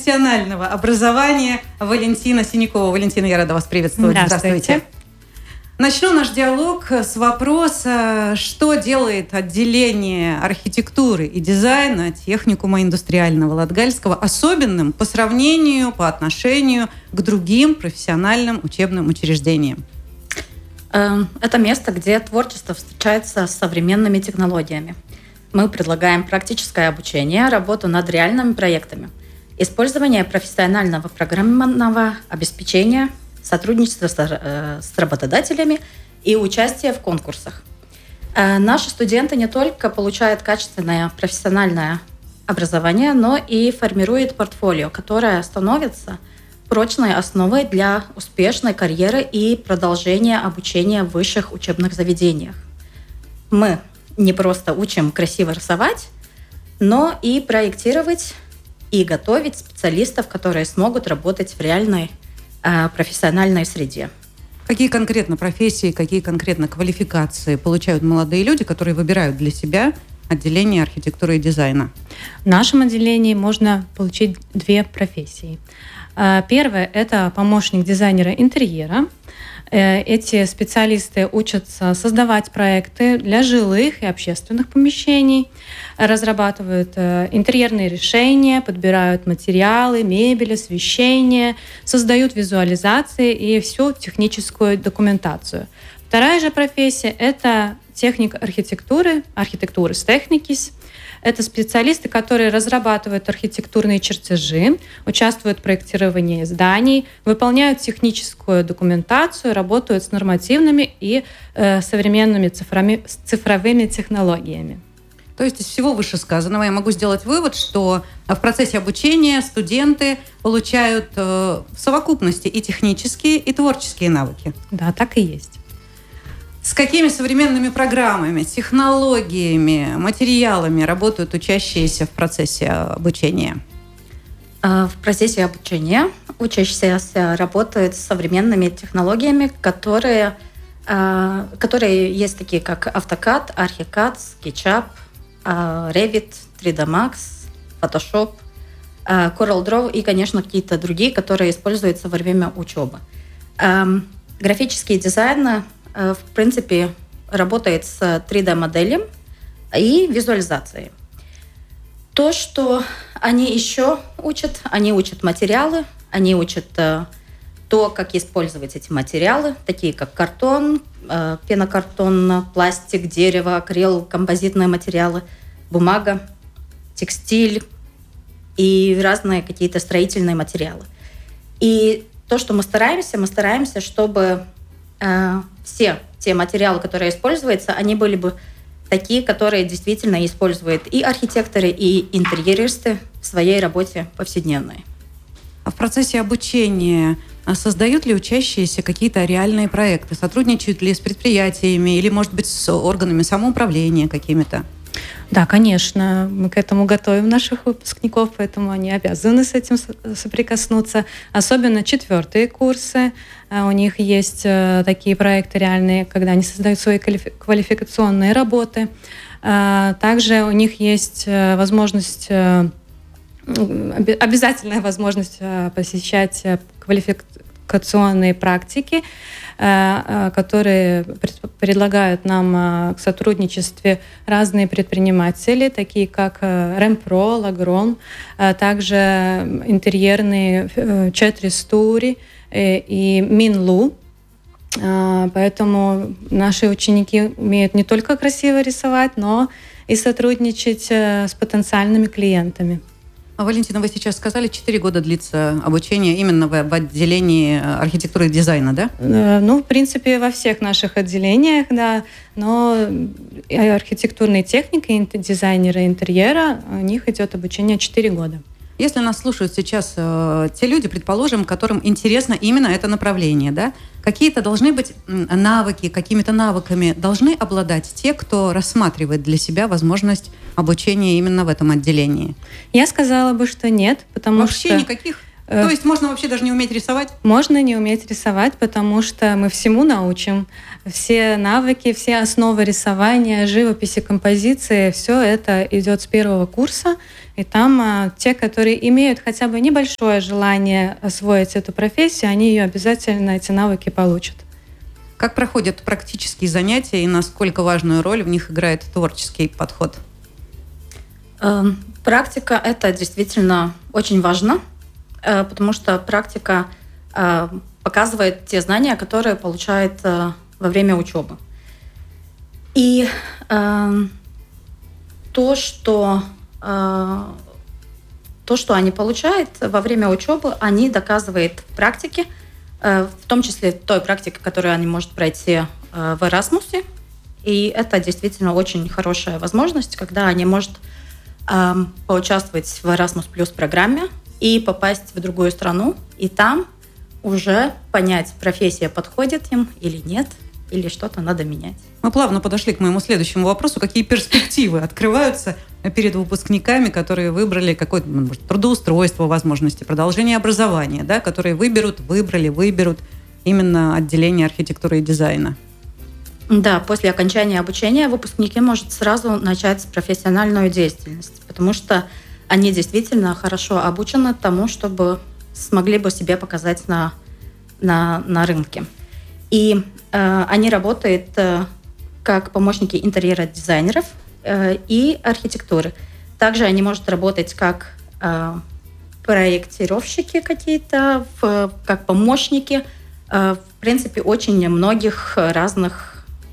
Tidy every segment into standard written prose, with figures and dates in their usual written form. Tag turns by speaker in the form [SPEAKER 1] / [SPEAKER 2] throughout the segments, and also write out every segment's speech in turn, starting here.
[SPEAKER 1] профессионального образования Валентина Синякова. Валентина, я рада вас приветствовать. Здравствуйте. Начну наш диалог с вопроса, что делает отделение архитектуры и дизайна техникума индустриального Латгальского особенным по отношению к другим профессиональным учебным учреждениям.
[SPEAKER 2] Это место, где творчество встречается с современными технологиями. Мы предлагаем практическое обучение, работу над реальными проектами, использование профессионального программного обеспечения, сотрудничество с работодателями и участие в конкурсах. Наши студенты не только получают качественное профессиональное образование, но и формируют портфолио, которое становится прочной основой для успешной карьеры и продолжения обучения в высших учебных заведениях. Мы не просто учим красиво рисовать, но и проектировать и готовить специалистов, которые смогут работать в реальной профессиональной среде.
[SPEAKER 1] Какие конкретно профессии, какие конкретно квалификации получают молодые люди, которые выбирают для себя отделение архитектуры и дизайна?
[SPEAKER 3] В нашем отделении можно получить 2 профессии. Первое – это помощник дизайнера интерьера. Эти специалисты учатся создавать проекты для жилых и общественных помещений, разрабатывают интерьерные решения, подбирают материалы, мебель, освещение, создают визуализации и всю техническую документацию. Вторая же профессия – это техник архитектуры с техникис. Это специалисты, которые разрабатывают архитектурные чертежи, участвуют в проектировании зданий, выполняют техническую документацию, работают с нормативными и современными цифровыми технологиями.
[SPEAKER 1] То есть из всего вышесказанного я могу сделать вывод, что в процессе обучения студенты получают в совокупности и технические, и творческие навыки.
[SPEAKER 3] Да, так и есть.
[SPEAKER 1] С какими современными программами, технологиями, материалами работают учащиеся в процессе обучения?
[SPEAKER 2] В процессе обучения учащиеся работают с современными технологиями, которые есть такие, как AutoCAD, ArchiCAD, SketchUp, Revit, 3D Max, Photoshop, CorelDRAW и, конечно, какие-то другие, которые используются во время учебы. Графический дизайн в принципе, работает с 3D-моделью и визуализацией. То, что они еще учат, они учат материалы, они учат то, как использовать эти материалы, такие как картон, пенокартон, пластик, дерево, акрил, композитные материалы, бумага, текстиль и разные какие-то строительные материалы. И то, что мы стараемся, чтобы все те материалы, которые используются, они были бы такие, которые действительно используют и архитекторы, и интерьеристы в своей работе повседневной.
[SPEAKER 1] А в процессе обучения создают ли учащиеся какие-то реальные проекты? Сотрудничают ли с предприятиями или, может быть, с органами самоуправления какими-то?
[SPEAKER 3] Да, конечно, мы к этому готовим наших выпускников, поэтому они обязаны с этим соприкоснуться. Особенно 4-е курсы. У них есть такие проекты реальные, когда они создают свои квалификационные работы. Также у них есть обязательная возможность посещать квалификационные практики, которые предлагают нам к сотрудничеству разные предприниматели, такие как Ремпро, Лагрон, также интерьерные 4 стури и Минлу. Поэтому наши ученики умеют не только красиво рисовать, но и сотрудничать с потенциальными клиентами.
[SPEAKER 1] Валентина, вы сейчас сказали, 4 года длится обучение именно в отделении архитектуры и дизайна, да?
[SPEAKER 3] В принципе, во всех наших отделениях, да. Но архитектурные техники, дизайнеры интерьера, у них идет обучение 4 года.
[SPEAKER 1] Если нас слушают сейчас те люди, предположим, которым интересно именно это направление, да, какие-то должны быть навыки, какими-то навыками должны обладать те, кто рассматривает для себя возможность обучения именно в этом отделении?
[SPEAKER 3] Я сказала бы, что нет, потому
[SPEAKER 1] вообще
[SPEAKER 3] что...
[SPEAKER 1] никаких? То есть можно вообще даже не уметь рисовать?
[SPEAKER 3] Можно не уметь рисовать, потому что мы всему научим. Все навыки, все основы рисования, живописи, композиции, все это идет с первого курса. И там те, которые имеют хотя бы небольшое желание освоить эту профессию, они ее обязательно, эти навыки получат.
[SPEAKER 1] Как проходят практические занятия и насколько важную роль в них играет творческий подход?
[SPEAKER 2] Практика – это действительно очень важно, потому что практика показывает те знания, которые получает во время учебы. И то, что они получают во время учебы, они доказывают в практике, в том числе той практике, которую они могут пройти в Erasmus. И это действительно очень хорошая возможность, когда они могут поучаствовать в Erasmus Plus программе и попасть в другую страну, и там уже понять, профессия подходит им или нет, или что-то надо менять.
[SPEAKER 1] Мы плавно подошли к моему следующему вопросу. Какие перспективы открываются перед выпускниками, которые выбрали какое-то, может, трудоустройство, возможности, продолжение образования, да, которые выберут именно отделение архитектуры и дизайна?
[SPEAKER 2] Да, после окончания обучения выпускники могут сразу начать профессиональную деятельность, потому что они действительно хорошо обучены тому, чтобы смогли бы себя показать на рынке. И они работают как помощники интерьера-дизайнеров и архитектуры. Также они могут работать как проектировщики какие-то, как помощники. В принципе, очень многих разных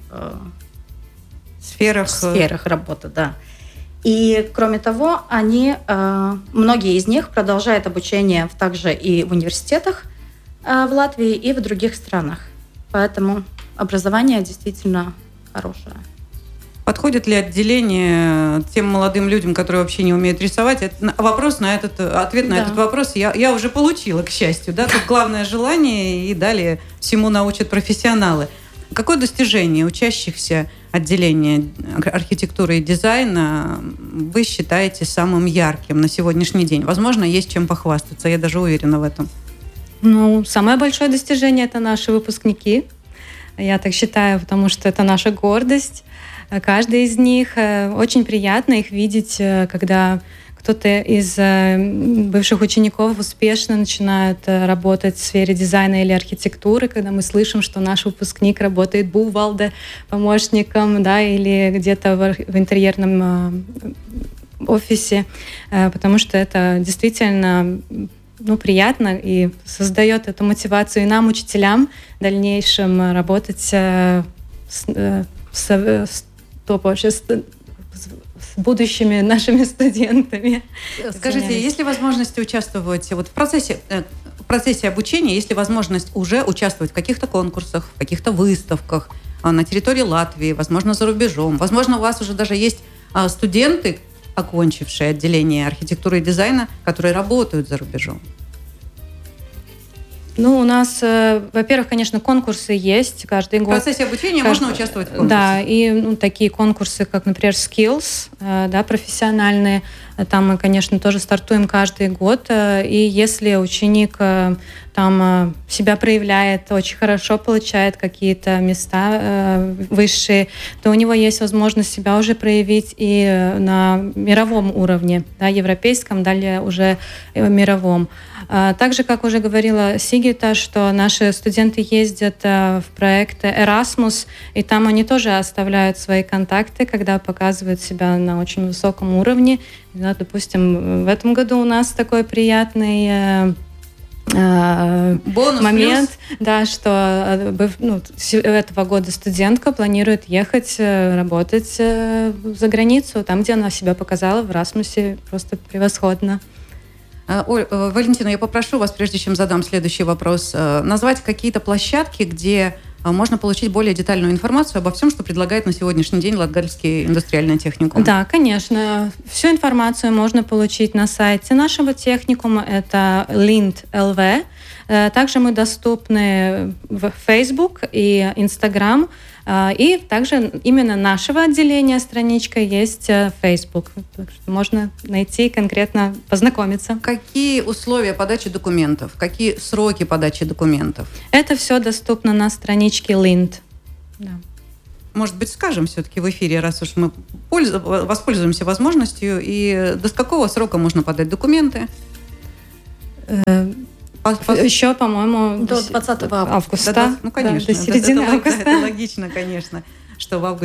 [SPEAKER 2] сферах работы, да. И, кроме того, многие из них продолжают обучение также и в университетах в Латвии и в других странах. Поэтому образование действительно хорошее.
[SPEAKER 1] Подходит ли отделение тем молодым людям, которые вообще не умеют рисовать? Ответ на этот вопрос я уже получила, к счастью. Да? Тут главное желание, и далее всему научат профессионалы. Какое достижение учащихся отделения архитектуры и дизайна вы считаете самым ярким на сегодняшний день? Возможно, есть чем похвастаться, я даже уверена в этом.
[SPEAKER 3] Самое большое достижение – это наши выпускники. Я так считаю, потому что это наша гордость. Каждый из них, очень приятно их видеть, когда кто-то из бывших учеников успешно начинает работать в сфере дизайна или архитектуры, когда мы слышим, что наш выпускник работает бувалде помощником, да, или где-то в интерьерном офисе, потому что это действительно приятно и создает эту мотивацию и нам, учителям, в дальнейшем работать с будущими нашими студентами.
[SPEAKER 1] Скажите, есть ли возможность участвовать в процессе обучения, есть ли возможность уже участвовать в каких-то конкурсах, в каких-то выставках на территории Латвии, возможно, за рубежом? Возможно, у вас уже даже есть студенты, окончившие отделение архитектуры и дизайна, которые работают за рубежом?
[SPEAKER 3] У нас, во-первых, конечно, конкурсы есть каждый год.
[SPEAKER 1] В процессе обучения можно участвовать в конкурсах?
[SPEAKER 3] Да, и такие конкурсы, как, например, Skills, да, профессиональные, там мы, конечно, тоже стартуем каждый год. И если ученик там себя проявляет, очень хорошо получает какие-то места высшие, то у него есть возможность себя уже проявить и на мировом уровне, да, европейском, далее уже мировом. Также, как уже говорила Сигита, что наши студенты ездят в проект Erasmus, и там они тоже оставляют свои контакты, когда показывают себя на очень высоком уровне. Да, допустим, в этом году у нас такой приятный момент, да, что этого года студентка планирует ехать работать за границу, там, где она себя показала в Erasmus, просто превосходно.
[SPEAKER 1] Валентина, я попрошу вас, прежде чем задам следующий вопрос, назвать какие-то площадки, где можно получить более детальную информацию обо всем, что предлагает на сегодняшний день Латгальский индустриальный техникум.
[SPEAKER 3] Да, конечно. Всю информацию можно получить на сайте нашего техникума. Это LINT.LV. Также мы доступны в Facebook и Instagram. И также именно нашего отделения страничка есть Facebook. Так что можно найти конкретно, познакомиться.
[SPEAKER 1] Какие условия подачи документов? Какие сроки подачи документов?
[SPEAKER 3] Это все доступно на страничке Lind. Да.
[SPEAKER 1] Может быть, скажем все-таки в эфире, раз уж мы воспользуемся возможностью, и до какого срока можно подать документы?
[SPEAKER 3] Еще, по-моему,
[SPEAKER 2] до 20 августа.
[SPEAKER 3] Ну, конечно.
[SPEAKER 1] До середины августа. Это логично, конечно, что в августе